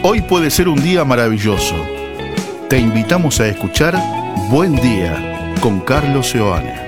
Hoy puede ser un día maravilloso. Te invitamos a escuchar Buen Día con Carlos Seoane.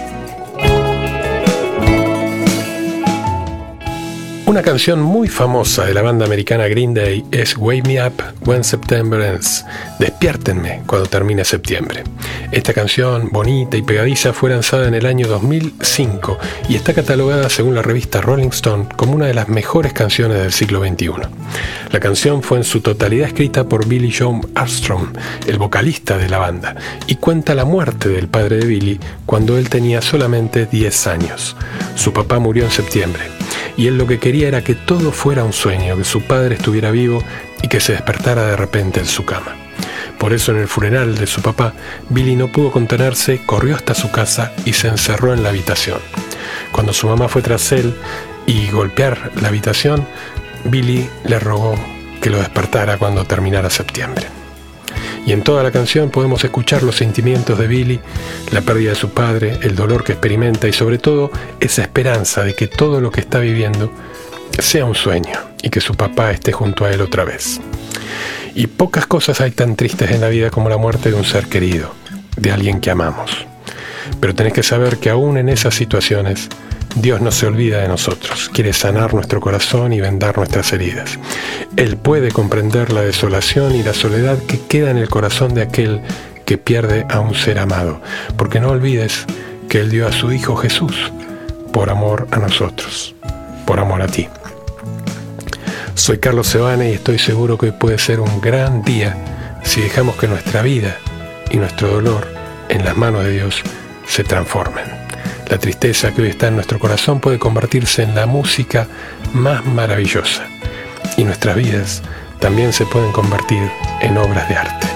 Una canción muy famosa de la banda americana Green Day es Wake Me Up When September Ends, Despiértenme cuando termine septiembre. Esta canción, bonita y pegadiza, fue lanzada en el año 2005 y está catalogada según la revista Rolling Stone como una de las mejores canciones del siglo XXI. La canción fue en su totalidad escrita por Billy Joe Armstrong, el vocalista de la banda, y cuenta la muerte del padre de Billy cuando él tenía solamente 10 años. Su papá murió en septiembre. Y él lo que quería era que todo fuera un sueño, que su padre estuviera vivo y que se despertara de repente en su cama. Por eso en el funeral de su papá, Billy no pudo contenerse, corrió hasta su casa y se encerró en la habitación. Cuando su mamá fue tras él y golpear la habitación, Billy le rogó que lo despertara cuando terminara septiembre. Y en toda la canción podemos escuchar los sentimientos de Billy, la pérdida de su padre, el dolor que experimenta y sobre todo esa esperanza de que todo lo que está viviendo sea un sueño y que su papá esté junto a él otra vez. Y pocas cosas hay tan tristes en la vida como la muerte de un ser querido, de alguien que amamos. Pero tenés que saber que aún en esas situaciones Dios no se olvida de nosotros, quiere sanar nuestro corazón y vendar nuestras heridas. Él puede comprender la desolación y la soledad que queda en el corazón de aquel que pierde a un ser amado, porque no olvides que Él dio a su Hijo Jesús por amor a nosotros, por amor a ti. Soy Carlos Seoane y estoy seguro que hoy puede ser un gran día si dejamos que nuestra vida y nuestro dolor en las manos de Dios se transformen. La tristeza que hoy está en nuestro corazón puede convertirse en la música más maravillosa. Y nuestras vidas también se pueden convertir en obras de arte.